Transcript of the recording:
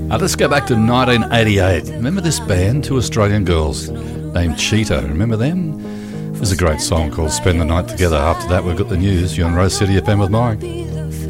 Let's go back to 1988. Remember this band, two Australian girls named Cheetah? Remember them? There's a great song called Spend the Night Together. After that, we've got the news. You're on Rose City FM with Mike.